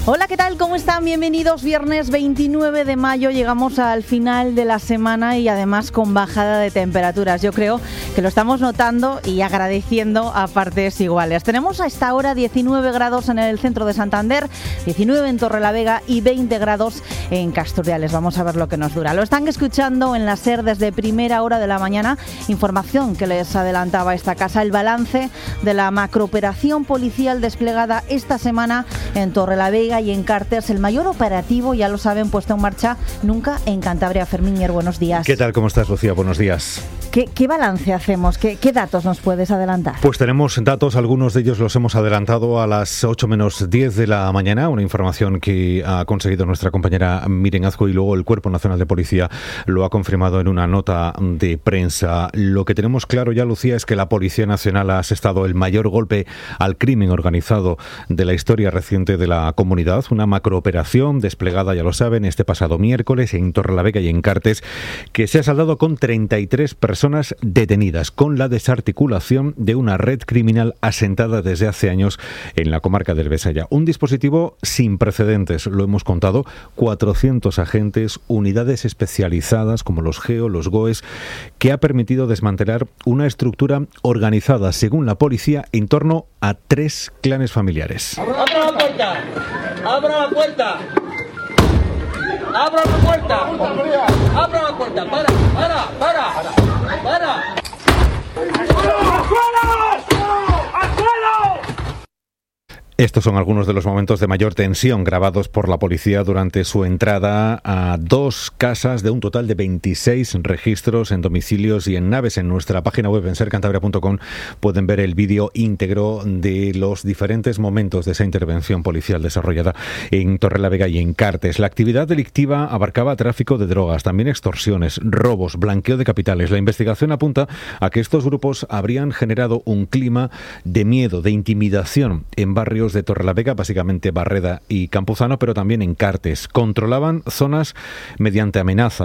Hola, ¿qué tal? ¿Cómo están? Bienvenidos. Viernes 29 de mayo, llegamos al final de la semana y además con bajada de temperaturas. Yo creo que lo estamos notando y agradeciendo a partes iguales. Tenemos a esta hora 19 grados en el centro de Santander, 19 en Torrelavega y 20 grados en Casturriales. Vamos a ver lo que nos dura. Lo están escuchando en la SER desde primera hora de la mañana. Información que les adelantaba esta casa, el balance de la macrooperación policial desplegada esta semana en Torrelavega y en Cartes, el mayor operativo, ya lo saben, puesto en marcha nunca en Cantabria. Fermín Mier, buenos días. ¿Qué tal? ¿Cómo estás, Lucía? Buenos días. ¿Qué balance hacemos? ¿Qué datos nos puedes adelantar? Pues tenemos datos, algunos de ellos los hemos adelantado a las 8 menos 10 de la mañana, una información que ha conseguido nuestra compañera Miren Azco y luego el Cuerpo Nacional de Policía lo ha confirmado en una nota de prensa. Lo que tenemos claro ya, Lucía, es que la Policía Nacional ha asestado el mayor golpe al crimen organizado de la historia reciente de la comunidad, una macrooperación desplegada, ya lo saben, este pasado miércoles en Torrelavega y en Cartes, que se ha saldado con 33 personas detenidas, con la desarticulación de una red criminal asentada desde hace años en la comarca del Besaya. Un dispositivo sin precedentes, lo hemos contado, 400 agentes, unidades especializadas como los GEO, los GOES, que ha permitido desmantelar una estructura organizada, según la policía, en torno a 3 clanes familiares. ¡Abra la puerta! ¡Abra la puerta! ¡Abra la puerta! ¡Abra la puerta! ¡Para! Estos son algunos de los momentos de mayor tensión grabados por la policía durante su entrada a 2 casas de un total de 26 registros en domicilios y en naves. En nuestra página web en sercantabria.com pueden ver el vídeo íntegro de los diferentes momentos de esa intervención policial desarrollada en Torrelavega y en Cartes. La actividad delictiva abarcaba tráfico de drogas, también extorsiones, robos, blanqueo de capitales. La investigación apunta a que estos grupos habrían generado un clima de miedo, de intimidación en barrios de Torrelavega, básicamente Barreda y Campuzano, pero también en Cartes. Controlaban zonas mediante amenaza.